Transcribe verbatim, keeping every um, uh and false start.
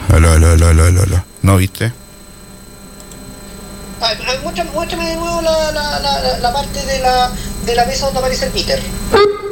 Aló, aló, aló, aló, aló, aló. ¿No viste? Ah, muéstrame, muéstrame de nuevo la, la, la, la parte de la, de la mesa donde aparece el meter.